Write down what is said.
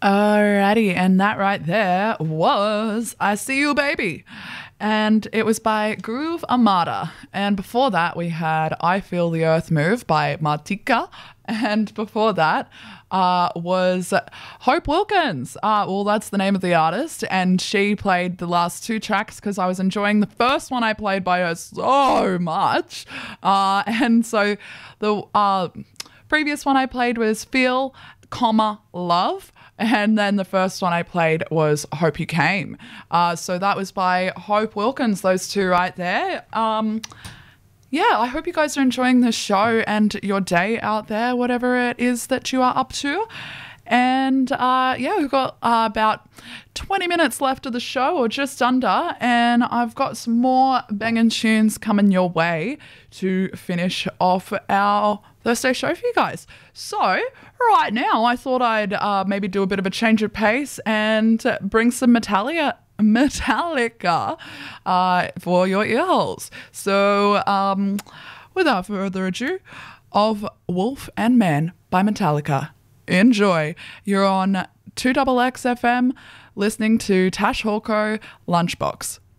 Alrighty, and that right there was I See You Baby. And it was by Groove Armada. And before that, we had I Feel the Earth Move by Martika. And before that was Hope Wilkins. Well, that's the name of the artist. And she played the last two tracks because I was enjoying the first one I played by her so much. And so the previous one I played was Feel, Love. And then the first one I played was Hope You Came. So that was by Hope Wilkins, those two right there. Yeah, I hope you guys are enjoying the show and your day out there, whatever it is that you are up to. And yeah, we've got about 20 minutes left of the show, or just under, and I've got some more banging tunes coming your way to finish off our Thursday show for you guys. So right now, I thought I'd maybe do a bit of a change of pace and bring some Metallica for your ear holes. So without further ado, of Wolf and Man by Metallica. Enjoy. You're on 2XX FM listening to Tash Hawko Lunchbox.